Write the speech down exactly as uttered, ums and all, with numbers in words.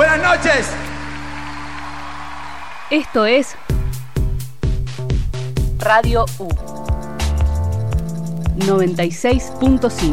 Buenas noches. Esto es Radio U noventa y seis punto cinco.